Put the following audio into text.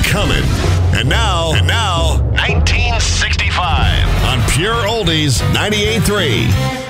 coming. And now, 1965 on Pure Oldies 98.3.